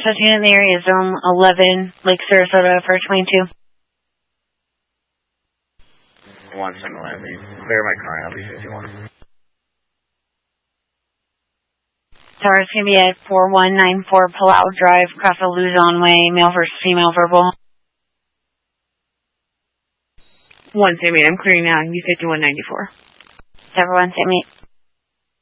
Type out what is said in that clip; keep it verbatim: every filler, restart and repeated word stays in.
Touching in the area, zone eleven, Lake Sarasota for twenty-two. One second, let me clear my car, I'll be fifty-one. Tower's going to be at four one nine four Palau Drive, across the Luzon Way, male versus female verbal. one Sammy, I'm clearing now, you fifty-one ninety-four. Tower one Sammy.